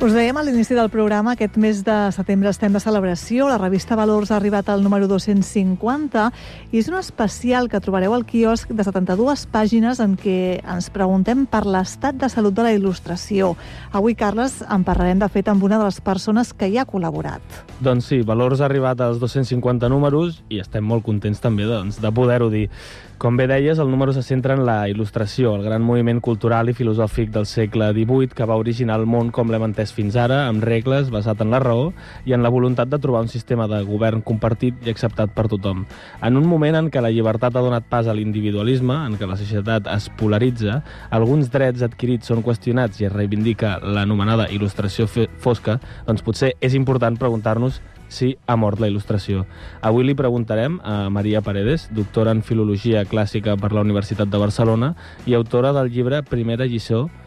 Us dèiem a l'inici del programa, aquest mes de setembre estem de celebració. La revista Valors ha arribat al número 250 i és un especial que trobareu al quiosc de 72 pàgines en què ens preguntem per l'estat de salut de la il·lustració. Avui, Carles, en parlarem de fet amb una de les persones que hi ha col·laborat. Doncs sí, Valors ha arribat als 250 números i estem molt contents també de poder-ho dir. Com bé deies, el número se centra en la il·lustració, el gran moviment cultural i filosòfic del segle XVIII que va originar el món com l'hem entès fins ara, amb regles, basat en la raó i en la voluntat de trobar un sistema de govern compartit i acceptat per tothom. En un moment en què la llibertat ha donat pas a l'individualisme, en què la societat es polaritza, alguns drets adquirits són qüestionats i es reivindica l'anomenada il·lustració fosca, doncs potser és important preguntar-nos si ha mort la il·lustració. Avui li preguntarem a Maria Paredes, doctora en Filologia Clàssica per la Universitat de Barcelona i autora del llibre Primera lliçó